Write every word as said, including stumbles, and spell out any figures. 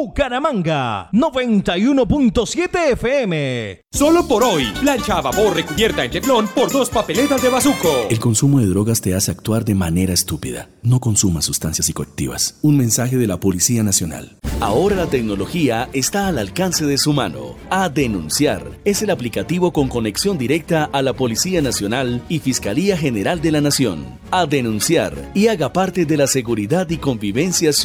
Bucaramanga, noventa y uno punto siete F M. Solo por hoy, plancha a vapor recubierta en teflón por dos papeletas de Bazuco. El consumo de drogas te hace actuar de manera estúpida. No consumas sustancias psicoactivas. Un mensaje de la Policía Nacional. Ahora la tecnología está al alcance de su mano. A Denunciar es el aplicativo con conexión directa a la Policía Nacional y Fiscalía General de la Nación. A Denunciar y haga parte de la seguridad y convivencia ciudadana.